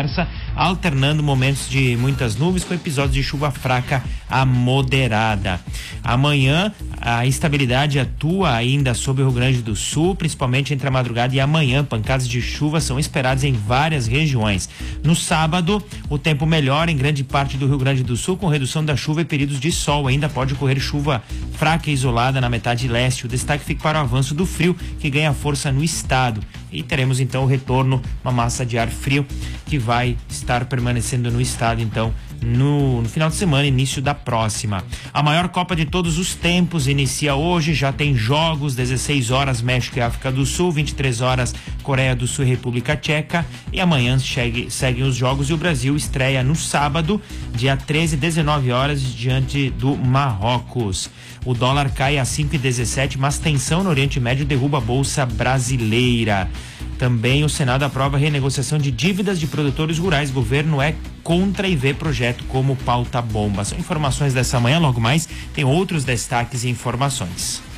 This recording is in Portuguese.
dispersa, alternando momentos de muitas nuvens com episódios de chuva fraca a moderada. Amanhã, a instabilidade atua ainda sobre o Rio Grande do Sul, principalmente entre a madrugada e amanhã. Pancadas de chuva são esperadas em várias regiões. No sábado, o tempo melhora em grande parte do Rio Grande do Sul, com redução da chuva e períodos de sol. Ainda pode ocorrer chuva fraca e isolada na metade leste. O destaque fica para o avanço do frio, que ganha força no estado. E teremos então o retorno, uma massa de ar frio que vai estar permanecendo no estado, então, no final de semana, início da próxima. A maior Copa de todos os tempos inicia hoje, já tem jogos, 16 horas México e África do Sul, 23 horas Coreia do Sul e República Tcheca, e amanhã seguem os jogos e o Brasil estreia no sábado, dia 13, 19 horas, diante do Marrocos. O dólar cai a 5,17, mas tensão no Oriente Médio derruba a Bolsa Brasileira. Também o Senado aprova a renegociação de dívidas de produtores rurais. Governo é contra e vê projeto como pauta bomba. São informações dessa manhã. Logo mais tem outros destaques e informações.